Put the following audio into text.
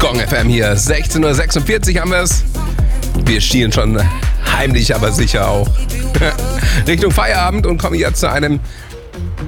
Song FM hier. 16:46 Uhr haben wir es. Wir schielen schon heimlich, aber sicher auch Richtung Feierabend und kommen jetzt zu einem